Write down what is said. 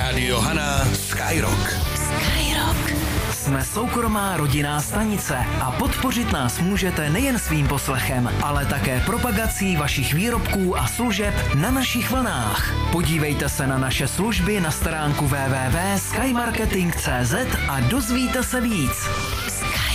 Rádio Hana Skyrock. Jsme soukromá rodinná stanice a podpořit nás můžete nejen svým poslechem, ale také propagací vašich výrobků a služeb na našich vlnách. Podívejte se na naše služby na stránku www.skymarketing.cz a dozvíte se víc.